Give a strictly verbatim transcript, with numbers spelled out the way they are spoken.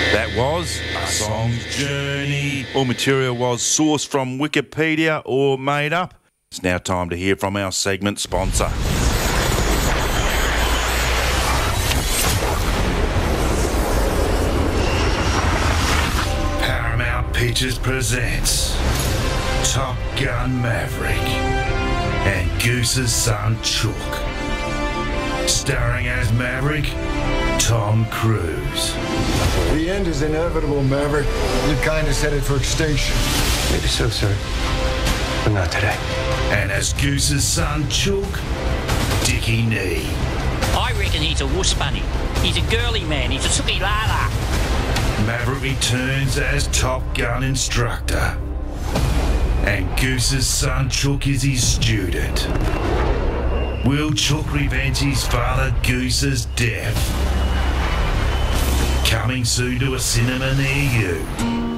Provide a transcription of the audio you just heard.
That was A Song's Journey. All material was sourced from Wikipedia or made up. It's now time to hear from our segment sponsor. Paramount Pictures presents Top Gun Maverick and Goose's son Chook. Starring as Maverick, Tom Cruise. The end is inevitable, Maverick. You're kind of headed for extinction. Maybe so, sir. But not today. And as Goose's son Chook, Dickie Nee. I reckon he's a wuss bunny. He's a girly man. He's a sookie lala. Maverick returns as Top Gun instructor. And Goose's son Chook is his student. Will Chook revenge his father Goose's death? Coming soon to a cinema near you.